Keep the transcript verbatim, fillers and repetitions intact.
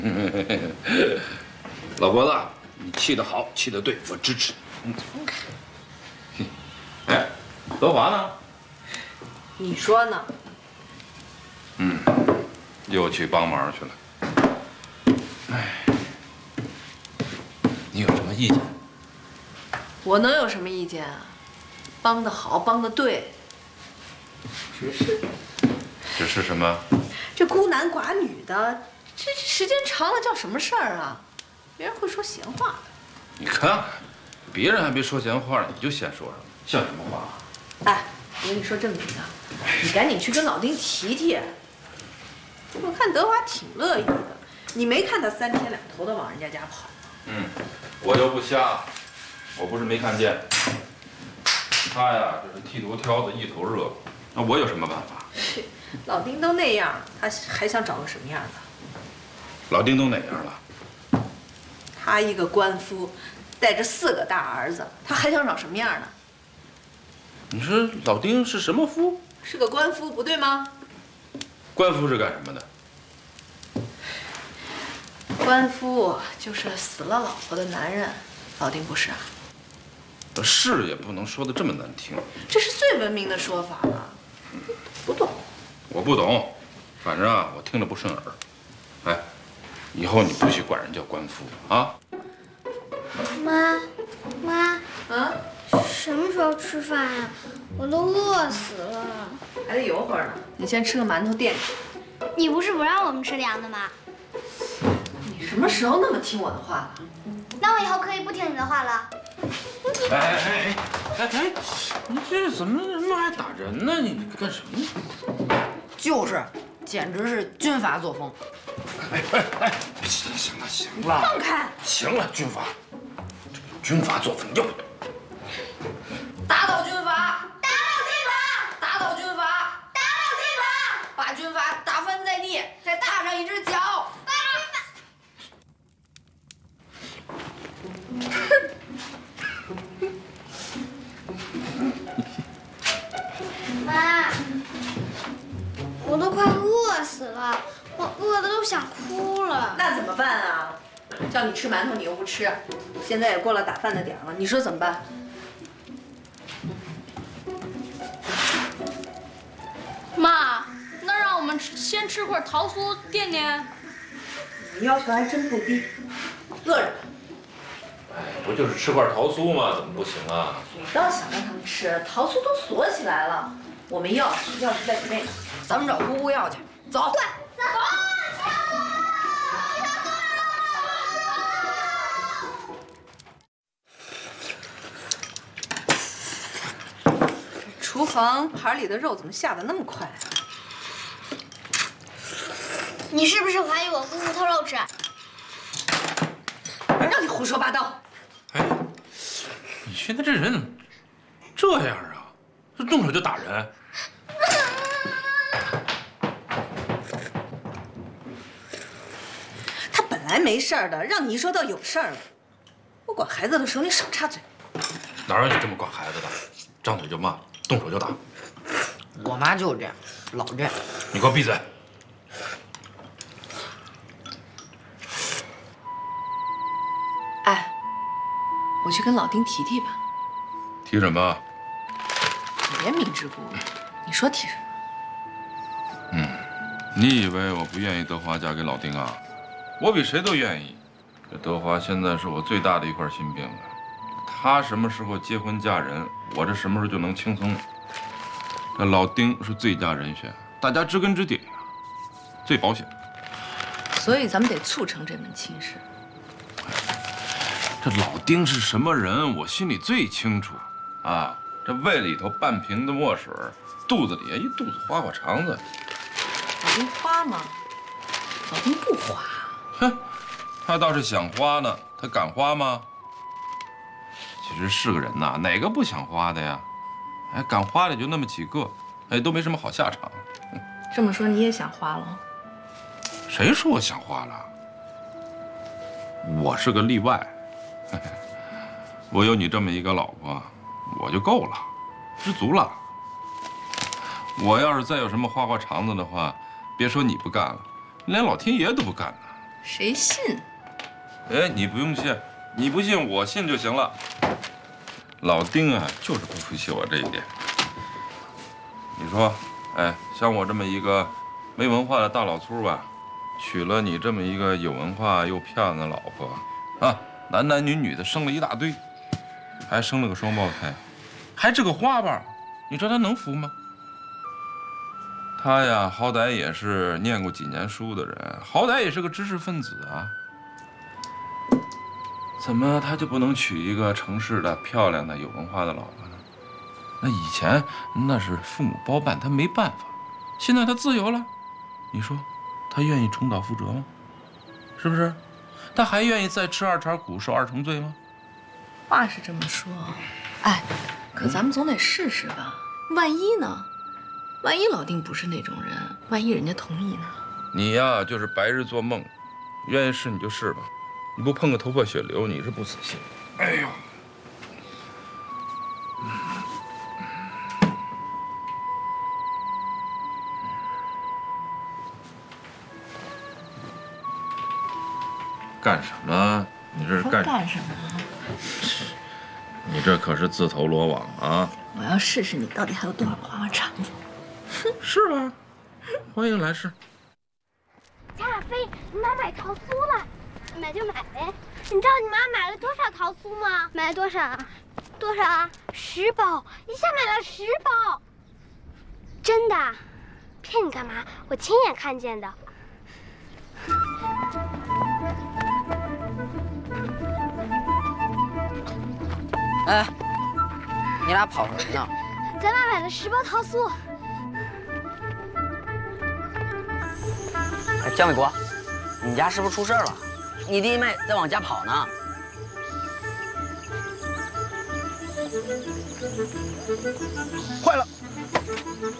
老婆子，你气得好，气得对，我支持。嗯， 松开。 哎，德华呢？ 你说呢？ 嗯，又去帮忙去了。哎，你有什么意见？ 我能有什么意见啊？帮得好，帮得对。只是， 只是什么？ 这孤男寡女的，这时间长了叫什么事儿啊？别人会说闲话的。 你看看，别人还没说闲话呢，你就先说上，像什么话？ 哎，我跟你说正经的，你赶紧去跟老丁提提。我看德华挺乐意的，你没看他三天两头的往人家家跑吗？ 嗯，我又不瞎，我不是没看见。他呀，这是剃头挑子一头热，那我有什么办法？ 老丁都那样，他还想找个什么样的？ 老丁都哪样了？ 他一个官夫，带着四个大儿子，他还想找什么样的？ 你说老丁是什么夫？ 是个官夫，不对吗？ 官夫是干什么的？ 官夫就是死了老婆的男人，老丁不是啊？ 是也不能说的这么难听。 这是最文明的说法了。不懂？ 我不懂，反正啊，我听着不顺耳。哎，以后你不许管人叫官夫啊！ 妈，妈， 啊？ 什么时候吃饭呀？我都饿死了。 还得有会儿呢。你先吃个馒头垫着。 你不是不让我们吃凉的吗？ 你什么时候那么听我的话了？ 那我以后可以不听你的话了。 哎哎哎哎哎，你这怎么他妈还打人呢？你干什么呢？ 就是，简直是军阀作风。 哎哎哎，行行了行了， 放开！ 行了，军阀，这个军阀作风又不对。 打倒军阀！ 打倒军阀！ 打倒军阀！ 打倒军阀！ 把军阀打翻在地，再踏上一只脚。 把军阀！妈，我都快饿死了，我饿的都想哭了。 那怎么办啊？叫你吃馒头你又不吃，现在也过了打饭的点了，你说怎么办？ 妈，那让我们先吃块桃酥垫垫。 你要求还真不低，饿着。 哎，不就是吃块桃酥吗？怎么不行啊？ 你倒想让他们吃，桃酥都锁起来了。我没钥匙，钥匙在你那呢。 咱们找姑姑要去。走。 对，走。 厨房盘里的肉怎么下的那么快啊？ 你是不是怀疑我姑姑偷肉吃？ 让你胡说八道！ 哎，你现在这人怎么这样啊？这动手就打人？ 他本来没事儿的，让你一说倒有事儿了。我管孩子的时候你少插嘴。 哪有你这么管孩子的？张嘴就骂，动手就打。 我妈就是这样，老这样。 你给我闭嘴！ 哎，我去跟老丁提提吧。 提什么？ 你别明知故问，你说提什么？ 嗯，你以为我不愿意德华嫁给老丁啊？我比谁都愿意。这德华现在是我最大的一块心病了。他什么时候结婚嫁人，我这什么时候就能轻松。这老丁是最佳人选，大家知根知底呀，最保险。 所以咱们得促成这门亲事。 这老丁是什么人，我心里最清楚啊！这胃里头半瓶的墨水，肚子里一肚子花花肠子。 老丁花吗？老丁不花。 哼，他倒是想花呢，他敢花吗？其实是个人呐，哪个不想花的呀？哎，敢花的就那么几个，哎，都没什么好下场。 这么说你也想花了？ 谁说我想花了？我是个例外。我有你这么一个老婆，我就够了，知足了。我要是再有什么花花肠子的话，别说你不干了，连老天爷都不干呢。 谁信？ 哎，你不用信，你不信我信就行了。老丁啊，就是不服气我这一点。你说，哎，像我这么一个没文化的大老粗吧，娶了你这么一个有文化又漂亮的老婆，啊，男男女女的生了一大堆，还生了个双胞胎，还是个花瓣，你说他能服吗？他呀，好歹也是念过几年书的人，好歹也是个知识分子啊。怎么他就不能娶一个城市的漂亮的有文化的老婆呢？那以前那是父母包办，他没办法。现在他自由了，你说他愿意重蹈覆辙吗？是不是？他还愿意再吃二茬苦，受二重罪吗？ 话是这么说，哎，可咱们总得试试吧，万一呢？万一老丁不是那种人，万一人家同意呢？ 你呀，就是白日做梦，愿意试你就试吧，你不碰个头破血流，你是不死心。哎呦！干什么？你这是干干什么？ 你这可是自投罗网啊！ 我要试试你到底还有多少花花肠子。 是吧？欢迎来试。 贾亚飞，你妈买桃酥了，买就买呗。你知道你妈买了多少桃酥吗？买了多少啊？多少啊？十包，一下买了十包。真的？骗你干嘛？我亲眼看见的。 哎，你俩跑什么呢？ 咱妈买了十包桃酥。 哎，姜伟国，你家是不是出事了？你弟妹在往家跑呢。 坏了！